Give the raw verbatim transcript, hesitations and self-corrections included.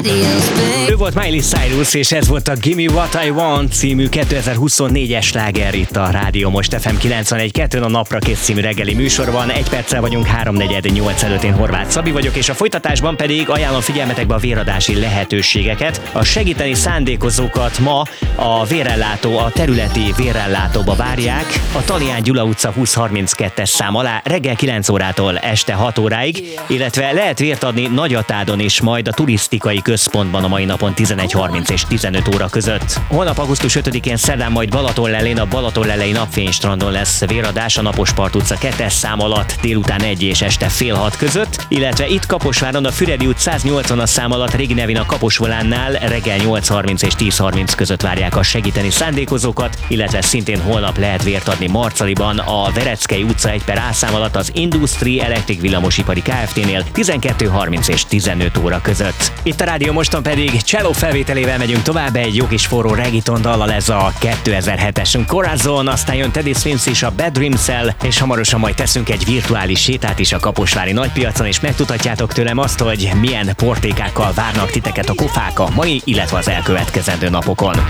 Ő volt Miley Cyrus, és ez volt a Gimme What I Want című kétezer-huszonnégyes sláger itt a Rádió Most ef em kilencvenegy kettőn a Napra Kész című reggeli műsorban. Egy perccel vagyunk háromnegyed nyolc előtt, én Horváth Szabi vagyok, és a folytatásban pedig ajánlom figyelmetekbe a véradási lehetőségeket. A segíteni szándékozókat ma a vérellátó, a területi vérellátóba várják, a Talián Gyula utca húsz harminckettes szám alá reggel kilenc órától este hat óráig, illetve lehet vért adni Nagyatádon is, majd a turisztikai központban a mai napon tizenegy harminc és tizenöt óra között. Holnap augusztus ötödikén szerdán majd Balatonlellén a Balatonlellei Napfénystrandon lesz véradás a Napospart utca kettes szám alatt délután egy és este fél hat között, illetve itt Kaposváron a Füredi út száznyolcvanas szám alatt Régi Nevin a Kaposvolánnál reggel nyolc harminc és tíz harminc között várják a segíteni szándékozókat, illetve szintén holnap lehet vért adni Marcaliban a Vereckei utca egy per A szám alatt az Industri Elektrik Villamosipari Kft-nél tizenkettő harminc és tizenöt óra között. Itt a Rádió Moston pedig Cello felvételével megyünk tovább, egy jó kis forró reggaeton dallal, ez a kétezer-hetes Corazon, aztán jön Teddy Swims is a Bad Dreams-el, és hamarosan majd teszünk egy virtuális sétát is a kaposvári nagypiacon, és megtudhatjátok tőlem azt, hogy milyen portékákkal várnak titeket a kofák a mai, illetve az elkövetkezendő napokon.